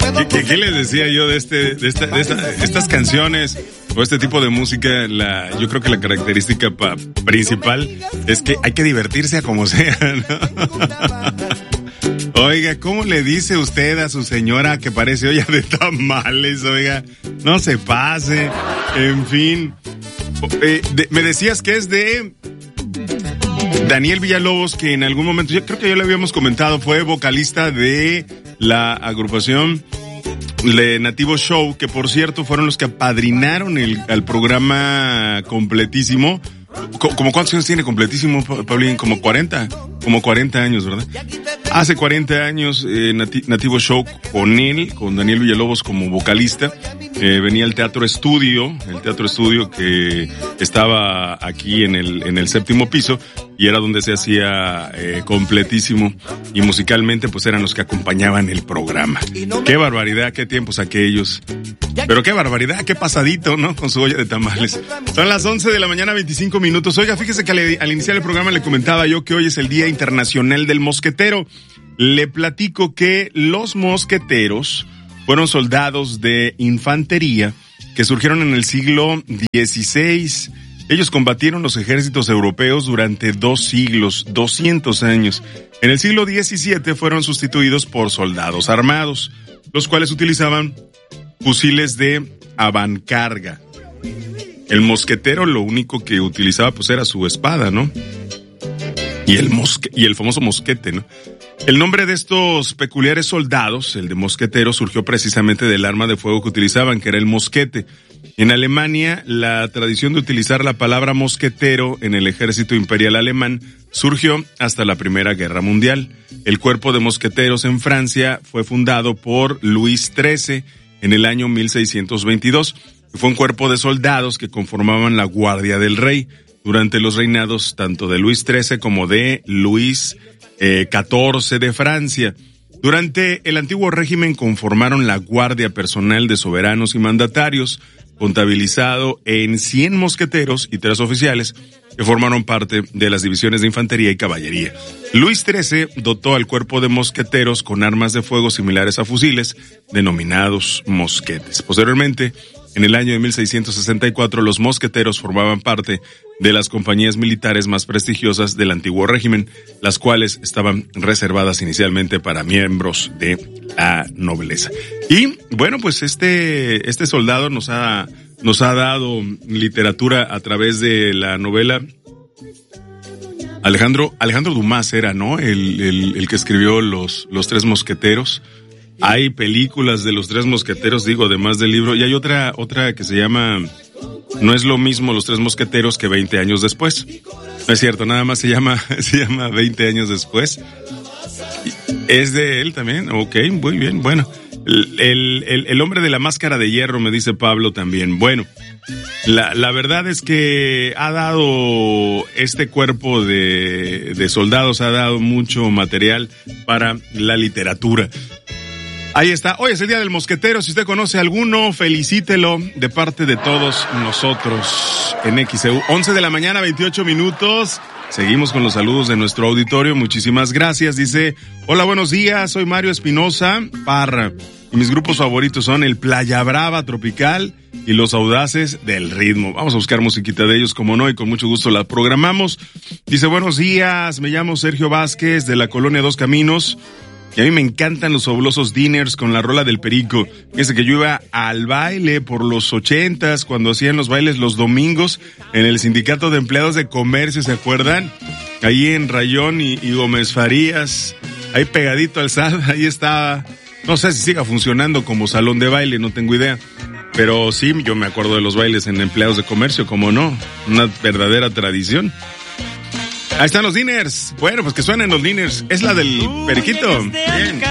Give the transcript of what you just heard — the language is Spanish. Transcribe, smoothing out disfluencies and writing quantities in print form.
¿Qué les decía yo de estas canciones o este tipo de música? Yo creo que la característica principal es que hay que divertirse a como sea, ¿no? Oiga, ¿cómo le dice usted a su señora que parece olla de tamales? Oiga, no se pase. En fin. Me decías que es de Daniel Villalobos, que en algún momento, yo creo que ya lo habíamos comentado, fue vocalista de la agrupación de Nativo Show, que por cierto fueron los que apadrinaron al programa completísimo. ¿Cómo cuántos años tiene completísimo, Paulín? Como 40 años, ¿verdad? Hace 40 años, Nativo Show con Daniel Villalobos como vocalista, venía el Teatro Estudio que estaba aquí en el séptimo piso, y era donde se hacía completísimo, y musicalmente pues eran los que acompañaban el programa. Qué barbaridad, qué tiempos aquellos. Pero qué barbaridad, qué pasadito, ¿no? Con su olla de tamales. Son las 11 de la mañana, 25 minutos. Oiga, fíjese que al iniciar el programa le comentaba yo que hoy es el Día Internacional del Mosquetero. Le platico que los mosqueteros fueron soldados de infantería que surgieron en el siglo XVI. Ellos combatieron los ejércitos europeos durante 2 siglos, 200 años. En el siglo XVII fueron sustituidos por soldados armados, los cuales utilizaban fusiles de avancarga. El mosquetero lo único que utilizaba pues era su espada, ¿no? Y el famoso mosquete, ¿no? El nombre de estos peculiares soldados, el de mosquetero, surgió precisamente del arma de fuego que utilizaban, que era el mosquete. En Alemania, la tradición de utilizar la palabra mosquetero en el ejército imperial alemán surgió hasta la Primera Guerra Mundial. El cuerpo de mosqueteros en Francia fue fundado por Luis XIII en el año 1622. Fue un cuerpo de soldados que conformaban la Guardia del Rey durante los reinados tanto de Luis XIII como de Luis XIV de Francia. Durante el antiguo régimen conformaron la guardia personal de soberanos y mandatarios, contabilizado en 100 mosqueteros y 3 oficiales que formaron parte de las divisiones de infantería y caballería. Luis XIII dotó al cuerpo de mosqueteros con armas de fuego similares a fusiles, denominados mosquetes. Posteriormente, en el año de 1664, los mosqueteros formaban parte de las compañías militares más prestigiosas del antiguo régimen, las cuales estaban reservadas inicialmente para miembros de la nobleza. Y bueno, pues este soldado nos ha dado literatura a través de la novela. Alejandro Dumas era, ¿no? El que escribió los 3 mosqueteros. Hay películas de los 3 mosqueteros, digo, además del libro, y hay otra que se llama No es lo mismo los 3 mosqueteros que 20 años después. No es cierto, nada más se llama 20 años después. ¿Es de él también? Ok, muy bien, bueno. El hombre de la máscara de hierro, me dice Pablo también. Bueno, la verdad es que ha dado este cuerpo de soldados, ha dado mucho material para la literatura. Ahí está. Hoy es el Día del Mosquetero. Si usted conoce a alguno, felicítelo de parte de todos nosotros en XEU. 11 de la mañana, 28 minutos. Seguimos con los saludos de nuestro auditorio. Muchísimas gracias. Dice, hola, buenos días. Soy Mario Espinosa Parra. Y mis grupos favoritos son el Playa Brava Tropical y los Audaces del Ritmo. Vamos a buscar musiquita de ellos, como no, y con mucho gusto la programamos. Dice, buenos días. Me llamo Sergio Vázquez de la colonia Dos Caminos. Y a mí me encantan los fabulosos diners con la rola del Perico. Fíjense que yo iba al baile por los 80s, cuando hacían los bailes los domingos en el Sindicato de Empleados de Comercio, ¿se acuerdan? Ahí en Rayón y Gómez Farías, ahí pegadito al SAD, ahí estaba. No sé si siga funcionando como salón de baile, no tengo idea. Pero sí, yo me acuerdo de los bailes en Empleados de Comercio, como no, una verdadera tradición. Ahí están los diners. Bueno, pues que suenen los diners. Es la del Periquito. Bien.